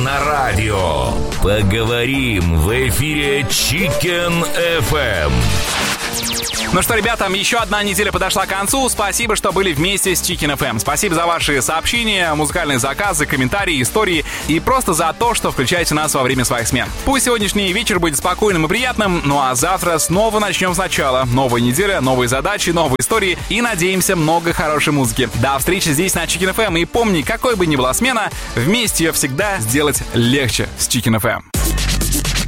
на радио. Поговорим в эфире Chicken FM. Ну что, ребята, еще одна неделя подошла к концу. Спасибо, что были вместе с Chicken FM. Спасибо за ваши сообщения, музыкальные заказы, комментарии, истории и просто за то, что включаете нас во время своих смен. Пусть сегодняшний вечер будет спокойным и приятным, ну а завтра снова начнем сначала. Новая неделя, новые задачи, новые истории и, надеемся, много хорошей музыки. До встречи здесь на Chicken FM. И помни, какой бы ни была смена, вместе ее всегда сделать легче с Chicken FM.